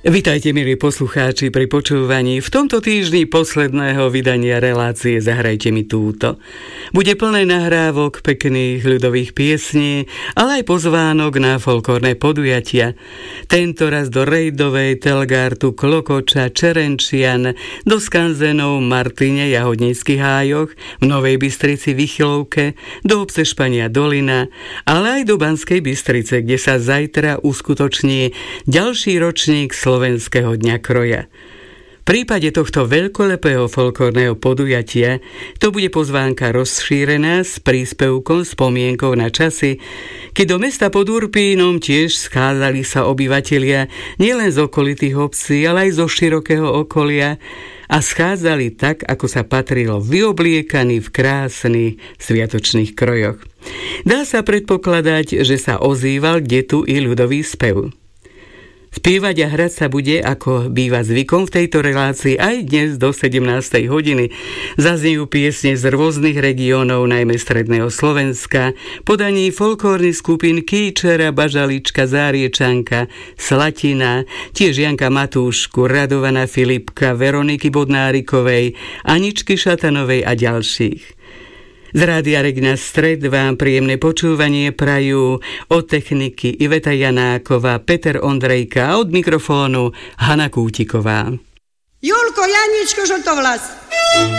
Vitajte, milí poslucháči, pri počúvaní v tomto týždni posledného vydania relácie Zahrajte mi túto. Bude plné nahrávok, pekných ľudových piesní, ale aj pozvánok na folklórne podujatia. Tento raz do Rejdovej, Telgartu, Klokoča, Čerenčian, do skanzenov Martine, Jahodníckych hájoch, v Novej Bystrici, Vychylovke, do obce Špania Dolina, ale aj do Banskej Bystrice, kde sa zajtra uskutoční ďalší ročník Slovenského dňa kroja. V prípade tohto veľkolepého folklórneho podujatia to bude pozvánka rozšírená s príspevkom spomienkou na časy, keď do mesta pod Urpínom tiež schádzali sa obyvatelia nielen z okolitých obcí, ale aj zo širokého okolia a schádzali tak, ako sa patrilo, vyobliekaní v krásnych sviatočných krojoch. Dá sa predpokladať, že sa ozýval kdetu i ľudový spev. Spievať a hrať sa bude, ako býva zvykom v tejto relácii, aj dnes do 17. hodiny. Zaznejú piesne z rôznych regiónov, najmä stredného Slovenska, podaní folklórnych skupín Kýčera, Bažalička, Záriečanka, Slatina, tiež Janka Matúšku, Radovana Filipka, Veroniky Bodnárikovej, Aničky Šatanovej a ďalších. Z Rádia Regina Stred vám príjemné počúvanie prajú od techniky Iveta Janáková, Peter Ondrejka a od mikrofónu Hana Kútiková. Julko, Janičko, Žltovlas.